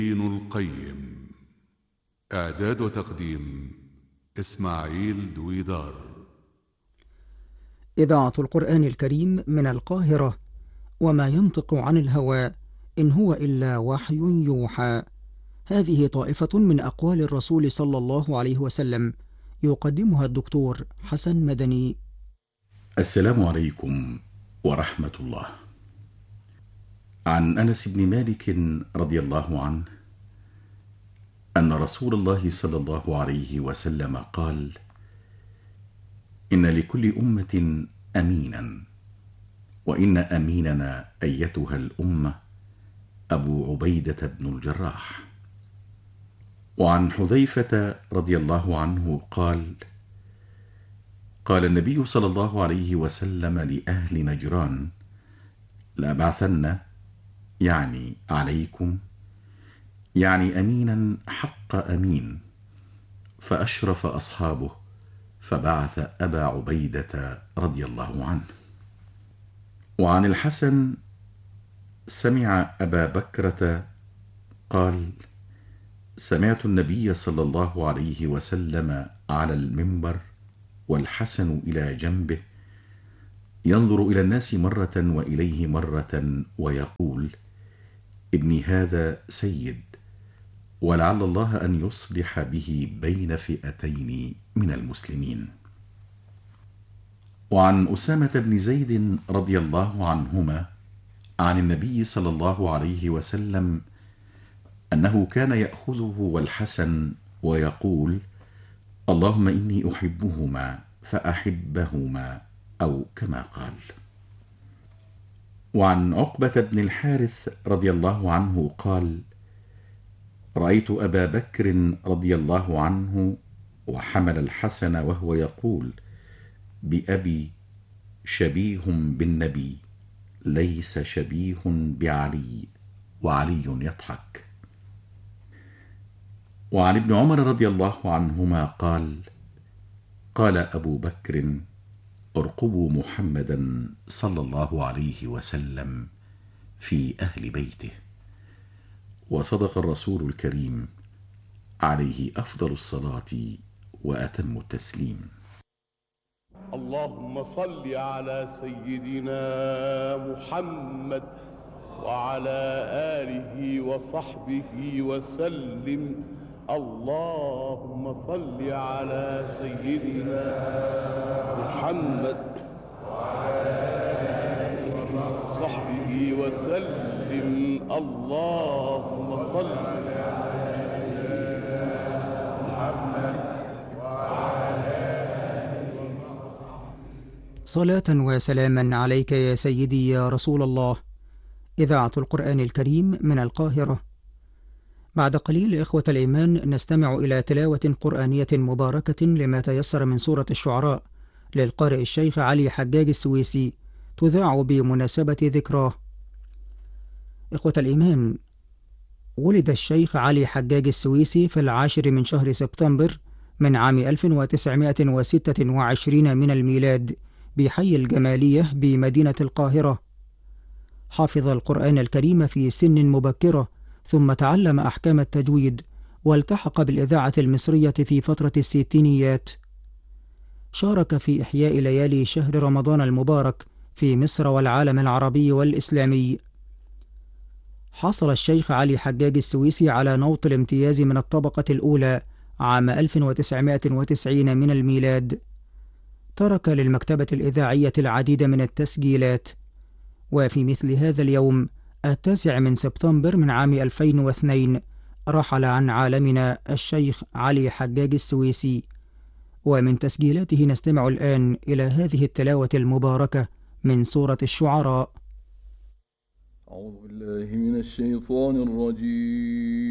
دين القيم. إعداد وتقديم إسماعيل دويدار. إذاعة القرآن الكريم من القاهرة. وما ينطق عن الهوى إن هو إلا وحي يوحى. هذه طائفة من أقوال الرسول صلى الله عليه وسلم، يقدمها الدكتور حسن مدني. السلام عليكم ورحمة الله. عن أنس بن مالك رضي الله عنه أن رسول الله صلى الله عليه وسلم قال: إن لكل أمة أمينا، وإن أميننا أيتها الأمة أبو عبيدة بن الجراح. وعن حذيفة رضي الله عنه قال: قال النبي صلى الله عليه وسلم لأهل نجران: لأبعثن، يعني عليكم، يعني أمينا حق أمين. فأشرف أصحابه فبعث أبا عبيدة رضي الله عنه. وعن الحسن سمع أبا بكرة قال: سمعت النبي صلى الله عليه وسلم على المنبر والحسن إلى جنبه ينظر إلى الناس مرة وإليه مرة ويقول: ابني هذا سيد، ولعل الله أن يصلح به بين فئتين من المسلمين. وعن أسامة بن زيد رضي الله عنهما عن النبي صلى الله عليه وسلم أنه كان يأخذه والحسن ويقول: اللهم إني أحبهما فأحبهما، أو كما قال. وعن عقبة بن الحارث رضي الله عنه قال: رأيت أبا بكر رضي الله عنه وحمل الحسن وهو يقول: بأبي شبيه بالنبي ليس شبيه بعلي، وعلي يضحك. وعن ابن عمر رضي الله عنهما قال: قال أبو بكر: ارقبوا محمدا صلى الله عليه وسلم في أهل بيته. وصدق الرسول الكريم عليه أفضل الصلاة وأتم التسليم. اللهم صل على سيدنا محمد وعلى آله وصحبه وسلم. اللهم صل على سيدنا محمد وعلى آله وصحبه وسلم. اللهم صل على سيدنا محمد وعلى آله. صلاة وسلاما عليك يا سيدي يا رسول الله. إذاعة القرآن الكريم من القاهرة. بعد قليل إخوة الإيمان نستمع إلى تلاوة قرآنية مباركة لما تيسر من سورة الشعراء للقارئ الشيخ علي حجاج السويسي، تذاع بمناسبة ذكراه. إخوة الإيمان، ولد الشيخ علي حجاج السويسي في 10 من شهر سبتمبر من عام 1926 من الميلاد بحي الجمالية بمدينة القاهرة. حافظ القرآن الكريم في سن مبكرة، ثم تعلم أحكام التجويد، والتحق بالإذاعة المصرية في فترة الستينيات. شارك في إحياء ليالي شهر رمضان المبارك في مصر والعالم العربي والإسلامي. حصل الشيخ علي حجاج السويسي على نوط الامتياز من الطبقة الأولى عام 1990 من الميلاد. ترك للمكتبة الإذاعية العديد من التسجيلات. وفي مثل هذا اليوم 9 من سبتمبر من عام 2002 رحل عن عالمنا الشيخ علي حجاج السويسي. ومن تسجيلاته نستمع الآن إلى هذه التلاوة المباركة من سورة الشعراء. أعوذ بالله من الشيطان الرجيم.